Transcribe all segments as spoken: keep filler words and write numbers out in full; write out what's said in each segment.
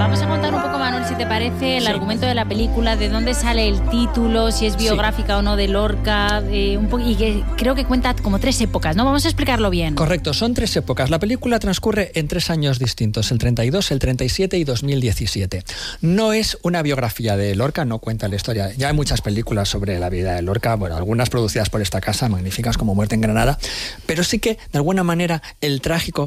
Vamos a contar un poco, Manuel, si te parece, el sí. argumento de la película, de dónde sale el título, si es biográfica sí. o no de Lorca, eh, un po- y que creo que cuenta como tres épocas, ¿no? Vamos a explicarlo bien. Correcto, son tres épocas. La película transcurre en tres años distintos, el treinta y dos, el treinta y siete y dos mil diecisiete. No es una biografía de Lorca, no cuenta la historia. Ya hay muchas películas sobre la vida de Lorca, bueno, algunas producidas por esta casa, magníficas, como Muerte en Granada, pero sí que, de alguna manera, el trágico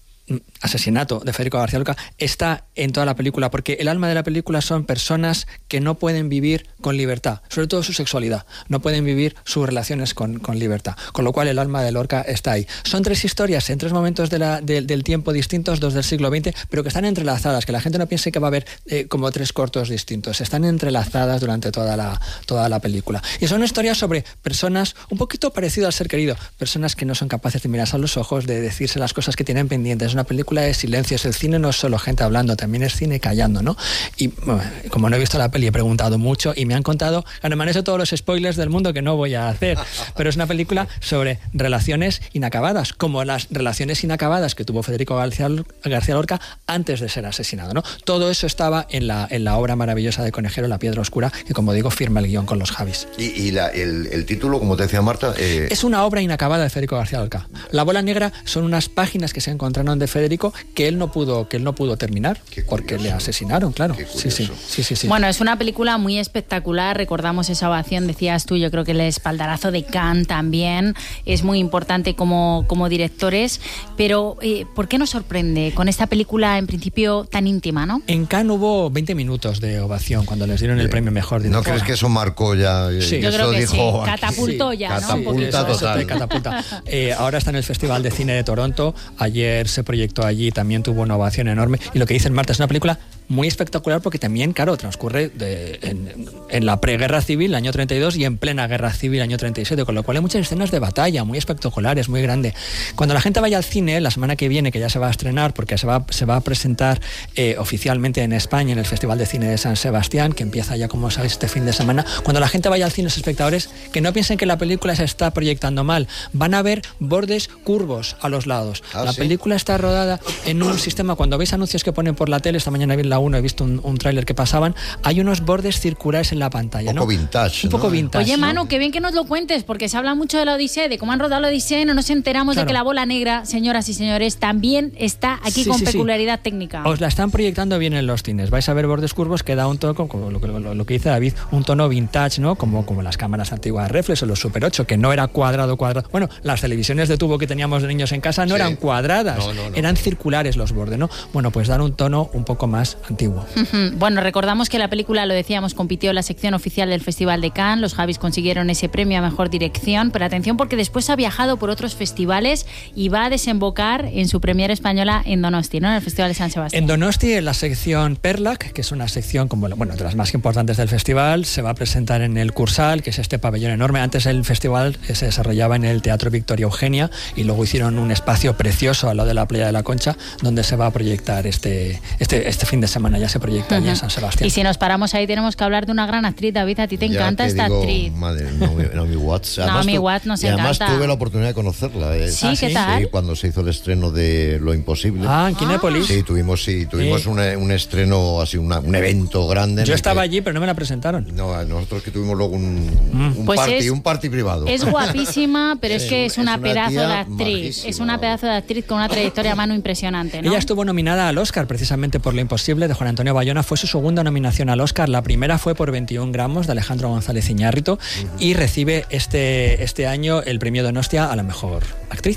asesinato de Federico García Lorca está en toda la película, porque el alma de la película son personas que no pueden vivir con libertad, sobre todo su sexualidad, no pueden vivir sus relaciones con, con libertad, con lo cual el alma de Lorca está ahí. Son tres historias en tres momentos de la, de, del tiempo distintos, dos del siglo veinte, pero que están entrelazadas, que la gente no piense que va a haber eh, como tres cortos distintos, están entrelazadas durante toda la, toda la película. Y son historias sobre personas un poquito parecido al Ser Querido, personas que no son capaces de mirarse a los ojos, de decirse las cosas que tienen pendientes. Es una película de silencios. El cine no es solo gente hablando, también es cine callando, ¿no? Y bueno, como no he visto la peli, he preguntado mucho y me han contado, me han hecho todos los spoilers del mundo que no voy a hacer, pero es una película sobre relaciones inacabadas, como las relaciones inacabadas que tuvo Federico García, García Lorca antes de ser asesinado, ¿no? Todo eso estaba en la, en la obra maravillosa de Conejero, La Piedra Oscura, que, como digo, firma el guión con los Javis. Y, y la, el, el título, como te decía Marta... Eh... Es una obra inacabada de Federico García Lorca. La bola negra son unas páginas que se encontraron de Federico que él no pudo que él no pudo terminar porque le asesinaron, claro. Sí, sí, sí, sí, sí. Bueno, es una película muy espectacular. Recordamos esa ovación, decías tú, yo creo que el espaldarazo de Cannes también es muy importante como, como directores, pero eh, ¿por qué nos sorprende con esta película en principio tan íntima, no? En Cannes hubo veinte minutos de ovación cuando les dieron el premio mejor director. ¿No crees que eso marcó ya? Sí. Yo eso creo que dijo sí, catapultó aquí, ya, sí, ¿no? Catapulta total. Catapulta. Eh, ahora está en el Festival de Cine de Toronto. Ayer se proyectó allí, también tuvo una ovación enorme. Y lo que dice Marta, es una película muy espectacular porque también, claro, transcurre de, en, en la preguerra civil, año treinta y dos, y en plena guerra civil, año treinta y siete, con lo cual hay muchas escenas de batalla muy espectaculares, muy grande. Cuando la gente vaya al cine, la semana que viene, que ya se va a estrenar, porque se va, se va a presentar eh, oficialmente en España en el Festival de Cine de San Sebastián, que empieza ya, como sabéis, este fin de semana, cuando la gente vaya al cine, los espectadores, que no piensen que la película se está proyectando mal, van a ver bordes curvos a los lados. ¿Ah, la sí? película está rodada en un sistema, cuando veis anuncios que ponen por la tele, esta mañana vi la uno, he visto un, un tráiler que pasaban, hay unos bordes circulares en la pantalla, un poco ¿no? vintage, un poco ¿no? vintage. Oye, ¿no? Manu, qué bien que nos lo cuentes, porque se habla mucho de la Odisea, de cómo han rodado la Odisea, y no nos enteramos Claro. de que la bola negra, señoras y señores, también está aquí Sí, con sí, sí. peculiaridad técnica. Os la están proyectando bien en los cines. Vais a ver bordes curvos que da un tono, como lo, lo, lo que dice David, un tono vintage, ¿no? Como, como las cámaras antiguas reflex o los Super ocho, que no era cuadrado, cuadrado. Bueno, las televisiones de tubo que teníamos de niños en casa no Sí. eran cuadradas, No, no, no. eran circulares los bordes, ¿no? Bueno, pues dan un tono un poco más antiguo. Bueno, recordamos que la película, lo decíamos, compitió en la sección oficial del Festival de Cannes. Los Javis consiguieron ese premio a Mejor Dirección, pero atención porque después ha viajado por otros festivales y va a desembocar en su premiere española en Donosti, ¿no? En el Festival de San Sebastián. En Donosti, en la sección Perlac, que es una sección como, bueno, de las más importantes del festival, se va a presentar en el Cursal, que es este pabellón enorme. Antes el festival se desarrollaba en el Teatro Victoria Eugenia y luego hicieron un espacio precioso al lado de la Playa de la Concha, donde se va a proyectar este, este, este fin de semana, ya se proyecta allí en San Sebastián. Y si nos paramos ahí tenemos que hablar de una gran actriz. David, a ti te Ya encanta te esta digo, actriz. Madre, Naomi, Naomi Watts. Naomi tu- Watts nos y además encanta. tuve la oportunidad de conocerla. eh. Sí, ¿Ah, ¿qué sí? tal? Sí, cuando se hizo el estreno de Lo Imposible. Ah, en Kinépolis. Sí, tuvimos, sí, tuvimos Sí. Un, un estreno, así, una, un evento grande. en Yo el estaba que- allí, pero no me la presentaron. No, nosotros que tuvimos luego un, un, Pues party, es- un party privado. Es guapísima, pero es Sí, que es una, es una pedazo tía de actriz. majísima. Es una pedazo de actriz con una trayectoria a mano impresionante, ¿no? Ella estuvo nominada al Oscar precisamente por Lo Imposible, de Juan Antonio Bayona. Fue su segunda nominación al Oscar. La primera fue por veintiún gramos, de Alejandro González Iñárritu, uh-huh. y recibe este, este año el premio Donostia a la mejor actriz.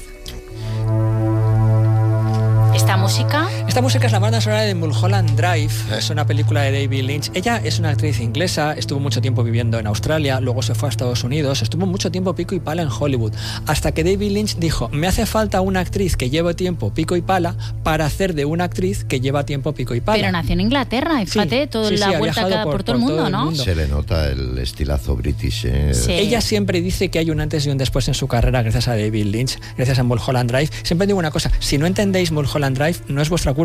¿Esta música? Esta música es la banda sonora de Mulholland Drive, es una película de David Lynch. Ella es una actriz inglesa, estuvo mucho tiempo viviendo en Australia, luego se fue a Estados Unidos, estuvo mucho tiempo pico y pala en Hollywood, hasta que David Lynch dijo, me hace falta una actriz que lleve tiempo pico y pala para hacer de una actriz que lleva tiempo pico y pala. Pero nació en Inglaterra, y fíjate, Sí, toda sí, la sí, ha vuelta viajado cada, por, por- todo el por mundo, todo el ¿no? mundo. Se le nota el estilazo british. eh. Sí. Ella siempre dice que hay un antes y un después en su carrera gracias a David Lynch, gracias a Mulholland Drive. Siempre digo una cosa, si no entendéis Mulholland Drive, no es vuestra culpa.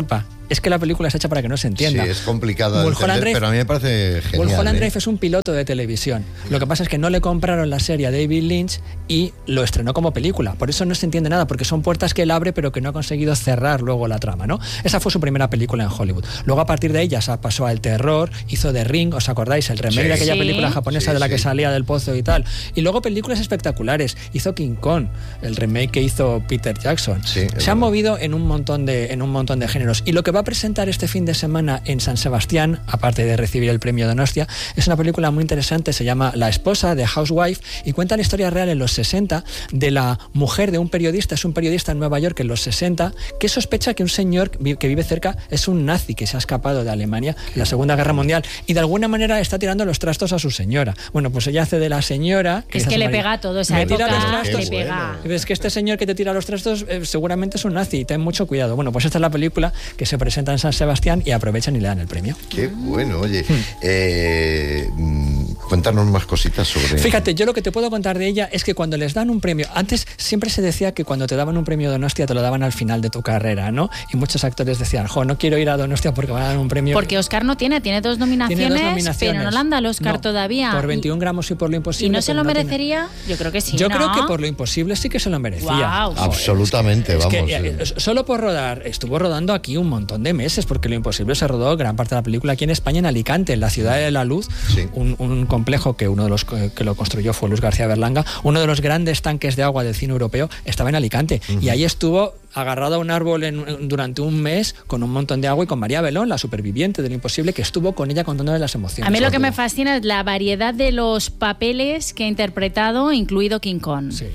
es que la película es hecha para que no se entienda. Sí, es complicada de Mulholland entender, Drive, pero a mí me parece genial. Mulholland ¿eh? Drive es un piloto de televisión. Lo que pasa es que no le compraron la serie a David Lynch y lo estrenó como película. Por eso no se entiende nada, porque son puertas que él abre pero que no ha conseguido cerrar luego la trama, ¿no? Esa fue su primera película en Hollywood. Luego a partir de ella pasó al terror, hizo The Ring, ¿os acordáis? El remake Sí, de aquella sí. película japonesa Sí, de la sí. que salía del pozo y tal. Y luego películas espectaculares. Hizo King Kong, el remake que hizo Peter Jackson. Sí, se verdad. han movido en un montón de en un montón de géneros. Y lo que va a presentar este fin de semana en San Sebastián, aparte de recibir el premio Donostia, es una película muy interesante, se llama La esposa, de Housewife, y cuenta la historia real en los sesenta de la mujer de un periodista, es un periodista en Nueva York en los sesenta, que sospecha que un señor que vive cerca es un nazi que se ha escapado de Alemania en la Segunda Guerra Mundial y de alguna manera está tirando los trastos a su señora. Bueno, pues ella hace de la señora... Es dice a que su le marido, pega a todo esa "Me tira época, los Qué trastos". le pega. bueno. Es que este señor que te tira los trastos eh, seguramente es un nazi y ten mucho cuidado. Bueno, pues esta es la película que se presenta en San Sebastián y aprovechan y le dan el premio. Qué bueno, oye. Eh, mm, cuéntanos más cositas sobre... Fíjate, yo lo que te puedo contar de ella es que cuando les dan un premio, antes siempre se decía que cuando te daban un premio Donostia te lo daban al final de tu carrera, ¿no? Y muchos actores decían, jo, no quiero ir a Donostia porque me van a dar un premio. Porque Oscar no tiene, tiene dos nominaciones, Tiene dos nominaciones. pero no le han dado el Oscar No, todavía. Por Y- veintiún gramos y por lo imposible. ¿Y no se pero lo tiene. merecería? Yo creo que sí, Yo ¿no? creo que por lo imposible sí que se lo merecía. Guau. Joder, Absolutamente, es que, vamos. es que, eh, solo por rodar, estuvo rodando aquí un montón de meses, porque lo imposible se rodó gran parte de la película aquí en España, en Alicante, en la ciudad de la luz, Sí. un, un complejo que uno de los que que lo construyó fue Luis García Berlanga, uno de los grandes tanques de agua del cine europeo estaba en Alicante, y ahí estuvo agarrado a un árbol en- en- durante un mes con un montón de agua y con María Belón, la superviviente de lo imposible, que estuvo con ella contándole las emociones. A mí lo que me fascina es la variedad de los papeles que ha interpretado, incluido King Kong. Sí.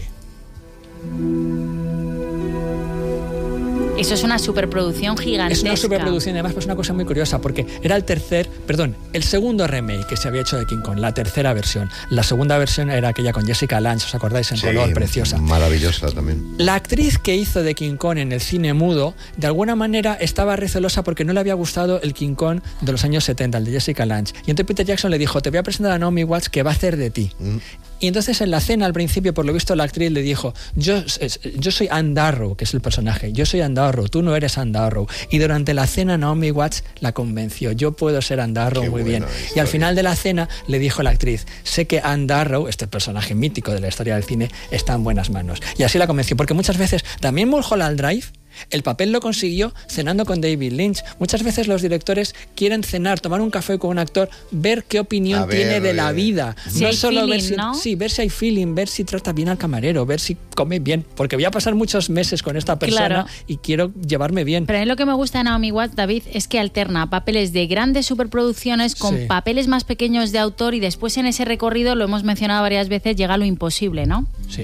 Eso es una superproducción gigantesca. Es una superproducción, además, pues una cosa muy curiosa, porque era el tercer, perdón, el segundo remake que se había hecho de King Kong, la tercera versión. La segunda versión era aquella con Jessica Lange, ¿os acordáis? En Sí, color, preciosa. Maravillosa también. La actriz que hizo de King Kong en el cine mudo, de alguna manera estaba recelosa porque no le había gustado el King Kong de los años setenta, el de Jessica Lange. Y entonces Peter Jackson le dijo, te voy a presentar a Naomi Watts que va a hacer de ti. Mm. Y entonces en la cena, al principio, por lo visto, la actriz le dijo, yo, yo soy Anne Darrow, que es el personaje, yo soy Anne Darrow, tú no eres Anne Darrow. Y durante la cena Naomi Watts la convenció, yo puedo ser Anne Darrow Qué muy buena bien. Y historia. al final de la cena le dijo la actriz, sé que Anne Darrow, este personaje mítico de la historia del cine, está en buenas manos. Y así la convenció, porque muchas veces, también Mulholland Drive, el papel lo consiguió cenando con David Lynch. Muchas veces los directores quieren cenar, tomar un café con un actor, ver qué opinión A ver, tiene de la eh, vida. Si hay solo ver feeling, si, ¿no? sí, ver si hay feeling, ver si trata bien al camarero, ver si come bien. Porque voy a pasar muchos meses con esta persona Claro. y quiero llevarme bien. Pero a mí lo que me gusta de Naomi Watts, David, es que alterna papeles de grandes superproducciones con Sí. papeles más pequeños de autor y después en ese recorrido, lo hemos mencionado varias veces, llega lo imposible, ¿no? Sí.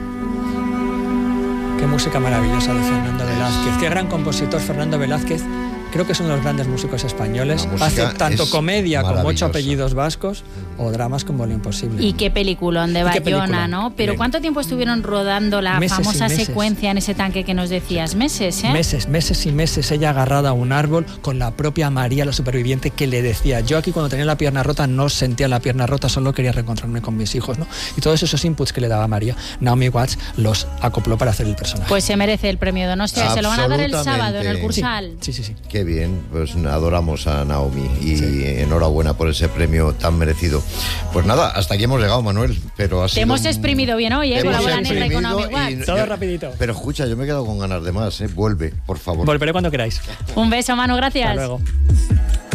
Qué música maravillosa de Fernando Velázquez. Qué gran compositor Fernando Velázquez. Creo que es uno de los grandes músicos españoles. La música Hace tanto es comedia como ocho maravillosa. apellidos vascos o dramas como Lo Imposible. Y qué peliculón de Y qué Bayona, película. ¿no? Pero Bien. ¿cuánto tiempo estuvieron rodando la Meses y famosa meses. secuencia en ese tanque que nos decías? Meses, ¿eh? Meses, meses y meses, ella agarrada a un árbol con la propia María, la superviviente, que le decía, yo aquí cuando tenía la pierna rota no sentía la pierna rota, solo quería reencontrarme con mis hijos, ¿no? Y todos esos inputs que le daba María, Naomi Watts los acopló para hacer el personaje. Pues se merece el premio Donostia. Se lo van a dar el Absolutamente. sábado en el sí, Cursal. sí, sí, sí. Qué bien, pues adoramos a Naomi y enhorabuena por ese premio tan merecido. Pues nada, hasta aquí hemos llegado, Manuel, pero ha Te sido hemos un- exprimido bien hoy, ¿eh? Te Con la hemos bola negra y con exprimido Naomi Watts. Todo yo- rapidito. Pero escucha, yo me he quedado con ganas de más, ¿eh? Vuelve, por favor. Volveré cuando queráis. Un beso, Manu, gracias. Hasta luego.